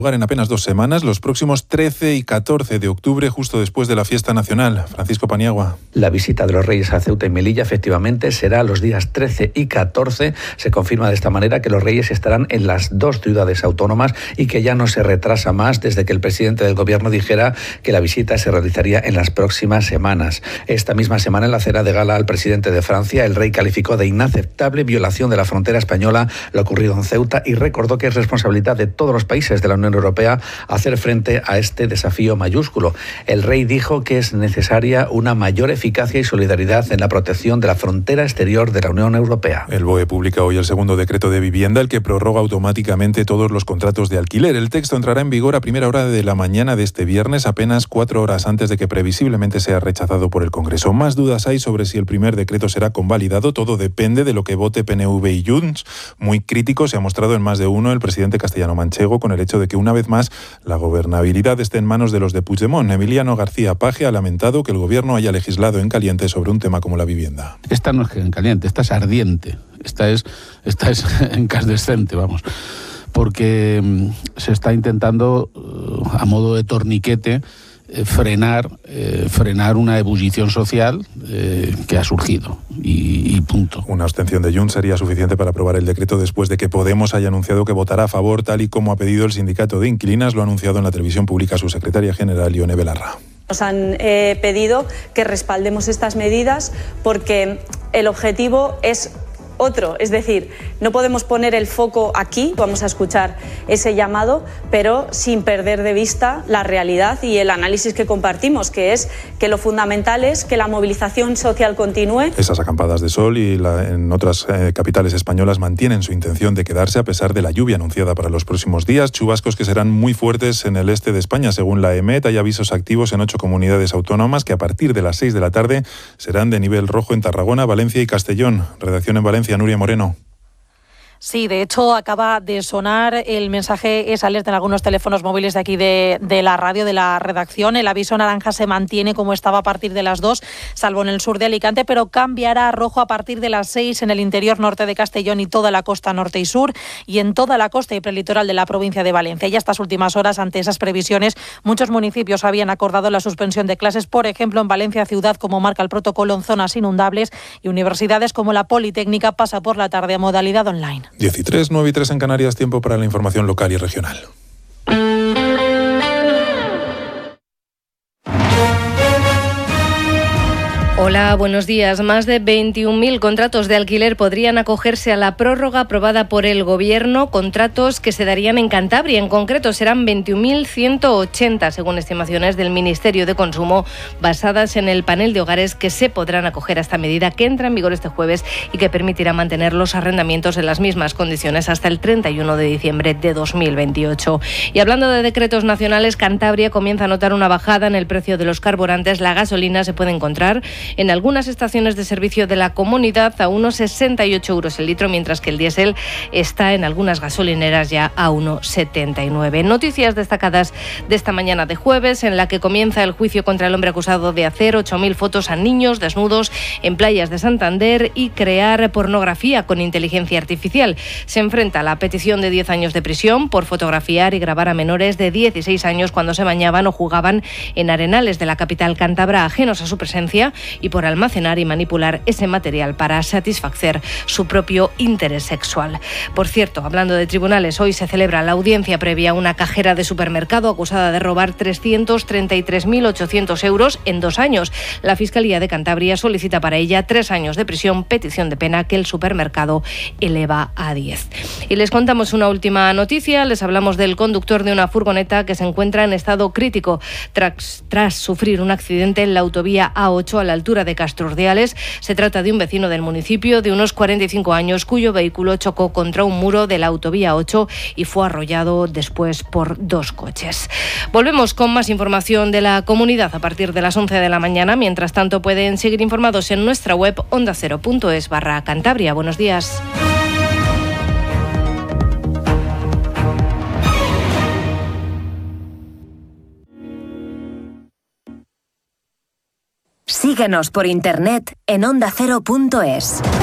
lugar en apenas 2 semanas, los próximos 13 y 14 de octubre, justo después de la fiesta nacional. Francisco Paniagua. La visita de los Reyes a Ceuta y Melilla efectivamente será los días 13 y 14. Se confirma de esta manera que los Reyes estarán en las 2 ciudades autónomas y que ya no se retrasa más desde que el presidente del gobierno dijera que la visita se realizaría en las próximas semanas. Esta misma semana, en la cena de gala al presidente de Francia, el rey calificó de inaceptable violación de la frontera española lo ocurrido en Ceuta y recordó que es responsabilidad de todos los países de la Unión Europea hacer frente a este desafío mayúsculo. El rey dijo que es necesaria una mayor eficacia y solidaridad en la protección de la frontera exterior de la Unión Europea. El BOE publica hoy el segundo decreto de vivienda, el que prorroga automáticamente todos los contratos de alquiler. El texto entrará en vigor a primera hora de la mañana de este viernes, apenas 4 horas antes de que previsiblemente sea rechazado por el Congreso. Más dudas hay sobre si el primer decreto será convalidado. Todo depende de lo que vote PNV y Junts. Muy crítico se ha mostrado en más de uno el presidente castellano-manchego con el hecho de que una vez más la gobernabilidad esté en manos de los de Puigdemont. Emiliano García Paje ha lamentado que el gobierno haya legislado en caliente sobre un tema como la vivienda. Esta no es en caliente, esta es ardiente, esta es incandescente, vamos, porque se está intentando, a modo de torniquete, frenar una ebullición social que ha surgido y punto. Una abstención de Junts sería suficiente para aprobar el decreto después de que Podemos haya anunciado que votará a favor, tal y como ha pedido el sindicato de inquilinas. Lo ha anunciado en la televisión pública su secretaria general, Ione Belarra. Nos han pedido que respaldemos estas medidas porque el objetivo es otro, es decir, no podemos poner el foco aquí, vamos a escuchar ese llamado, pero sin perder de vista la realidad y el análisis que compartimos, que es que lo fundamental es que la movilización social continúe. Esas acampadas de sol y en otras capitales españolas mantienen su intención de quedarse a pesar de la lluvia anunciada para los próximos días, chubascos que serán muy fuertes en el este de España. Según la EMET, hay avisos activos en 8 comunidades autónomas que a partir de las 6 de la tarde serán de nivel rojo en Tarragona, Valencia y Castellón. Redacción en Valencia, Nuria Moreno. Sí, de hecho acaba de sonar el mensaje, esa alerta en algunos teléfonos móviles de aquí de la radio, de la redacción. El aviso naranja se mantiene como estaba a partir de las 2, salvo en el sur de Alicante, pero cambiará a rojo a partir de las 6 en el interior norte de Castellón y toda la costa norte y sur, y en toda la costa y prelitoral de la provincia de Valencia. Y a estas últimas horas, ante esas previsiones, muchos municipios habían acordado la suspensión de clases, por ejemplo, en Valencia ciudad, como marca el protocolo, en zonas inundables, y universidades como la Politécnica pasa por la tarde a modalidad online. 13, 9 y 3 en Canarias, tiempo para la información local y regional. Hola, buenos días. Más de 21.000 contratos de alquiler podrían acogerse a la prórroga aprobada por el Gobierno, contratos que se darían en Cantabria. En concreto, serán 21.180, según estimaciones del Ministerio de Consumo, basadas en el panel de hogares que se podrán acoger a esta medida, que entra en vigor este jueves y que permitirá mantener los arrendamientos en las mismas condiciones hasta el 31 de diciembre de 2028. Y hablando de decretos nacionales, Cantabria comienza a notar una bajada en el precio de los carburantes. La gasolina se puede encontrar en algunas estaciones de servicio de la comunidad a unos 68 euros el litro, mientras que el diésel está en algunas gasolineras ya a 1,79. Noticias destacadas de esta mañana de jueves, en la que comienza el juicio contra el hombre acusado de hacer 8.000 fotos a niños desnudos en playas de Santander y crear pornografía con inteligencia artificial. Se enfrenta a la petición de 10 años de prisión por fotografiar y grabar a menores de 16 años cuando se bañaban o jugaban en arenales de la capital cántabra ajenos a su presencia, y por almacenar y manipular ese material para satisfacer su propio interés sexual. Por cierto, hablando de tribunales, hoy se celebra la audiencia previa a una cajera de supermercado acusada de robar 333.800 euros en 2 años. La Fiscalía de Cantabria solicita para ella 3 años de prisión, petición de pena que el supermercado eleva a 10. Y les contamos una última noticia. Les hablamos del conductor de una furgoneta que se encuentra en estado crítico tras sufrir un accidente en la autovía A8 a la altura de Castrordiales. Se trata de un vecino del municipio de unos 45 años cuyo vehículo chocó contra un muro de la autovía 8 y fue arrollado después por 2 coches. Volvemos con más información de la comunidad a partir de las 11 de la mañana. Mientras tanto, pueden seguir informados en nuestra web ondacero.es/Cantabria. Buenos días. Síguenos por internet en ondacero.es.